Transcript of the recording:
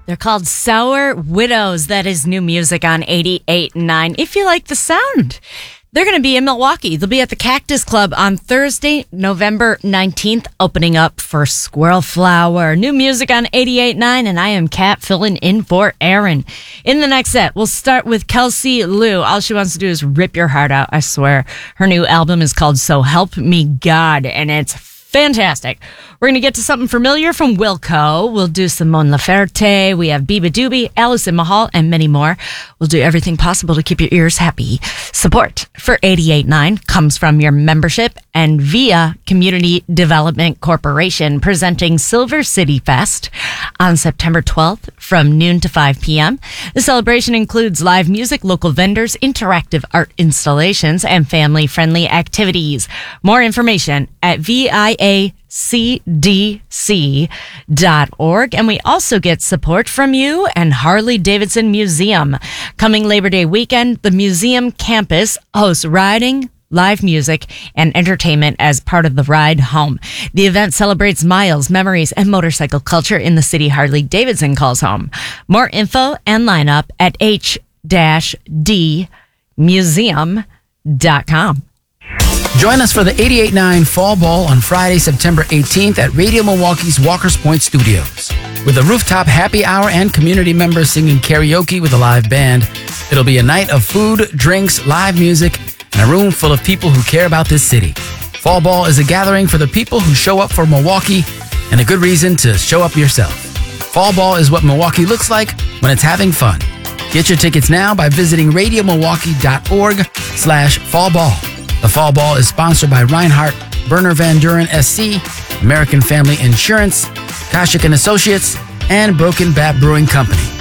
They're called Sour Widows. That is new music on 88.9. If you like the sound, they're going to be in Milwaukee. They'll be at the Cactus Club on Thursday, November 19th, opening up for Squirrel Flower. New music on 88.9, and I am Kat filling in for Aaron. In the next set, we'll start with Kelsey Lou. All she wants to do is rip your heart out, I swear. Her new album is called So Help Me God, and it's fantastic. We're going to get to something familiar from Wilco. We'll do some Mon Laferte. We have Biba Doobie, Allison Mahal, and many more. We'll do everything possible to keep your ears happy. Support for 88.9 comes from your membership and via Community Development Corporation, presenting Silver City Fest on September 12th from noon to 5 p.m. The celebration includes live music, local vendors, interactive art installations, and family-friendly activities. More information at viacdc.org. And we also get support from you and Harley Davidson Museum. Coming Labor Day weekend, the museum campus hosts riding, live music, and entertainment as part of the ride home. The event celebrates miles, memories, and motorcycle culture in the city Harley Davidson calls home. More info and lineup at h-dmuseum.com. Join us for the 88.9 Fall Ball on Friday, September 18th at Radio Milwaukee's Walker's Point Studios. With a rooftop happy hour and community members singing karaoke with a live band, it'll be a night of food, drinks, live music, and a room full of people who care about this city. Fall Ball is a gathering for the people who show up for Milwaukee and a good reason to show up yourself. Fall Ball is what Milwaukee looks like when it's having fun. Get your tickets now by visiting radiomilwaukee.org/fallball. The Fall Ball is sponsored by Reinhardt, Berner Van Duren SC, American Family Insurance, Koshik & Associates, and Broken Bat Brewing Company.